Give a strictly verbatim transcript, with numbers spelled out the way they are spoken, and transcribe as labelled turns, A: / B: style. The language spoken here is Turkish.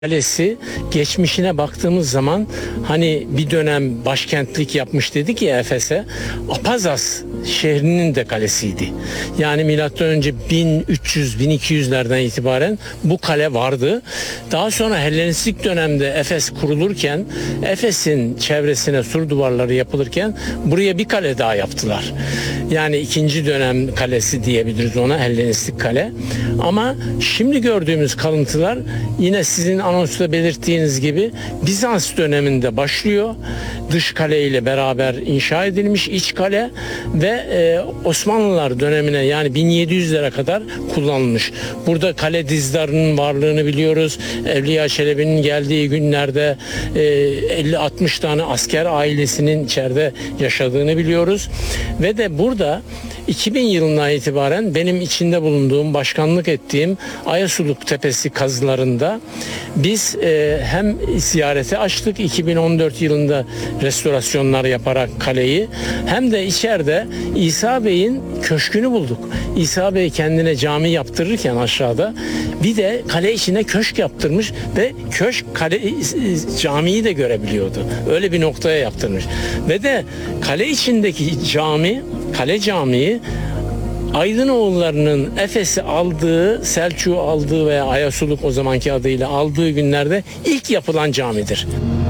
A: Kalesi geçmişine baktığımız zaman hani bir dönem başkentlik yapmış dedik ya Efes'e, Apazas şehrinin de kalesiydi. Yani milattan önce bin üç yüz bin iki yüzlerden itibaren bu kale vardı. Daha sonra Helenistik dönemde Efes kurulurken, Efes'in çevresine sur duvarları yapılırken buraya bir kale daha yaptılar. Yani ikinci dönem kalesi diyebiliriz ona, Helenistik kale. Ama şimdi gördüğümüz kalıntılar yine sizin anonsta belirttiğiniz gibi Bizans döneminde başlıyor. Dış kale ile beraber inşa edilmiş iç kale ve e, Osmanlılar dönemine, yani bin yedi yüzlere kadar kullanılmış. Burada kale dizdarının varlığını biliyoruz. Evliya Çelebi'nin geldiği günlerde e, elli altmış tane asker ailesinin içeride yaşadığını biliyoruz. Ve de burada iki bin yılından itibaren benim içinde bulunduğum, başkanlık ettiğim Ayasuluk Tepesi kazılarında biz e, hem ziyarete açtık iki bin on dört yılında restorasyonlar yaparak kaleyi, hem de içeride İsa Bey'in köşkünü bulduk. İsa Bey kendine cami yaptırırken aşağıda bir de kale içine köşk yaptırmış ve köşk kale camiyi de görebiliyordu. Öyle bir noktaya yaptırmış. Ve de kale içindeki cami, kale camii Aydınoğullarının Efes'i aldığı, Selçuk'u aldığı veya Ayasuluk o zamanki adıyla aldığı günlerde ilk yapılan camidir.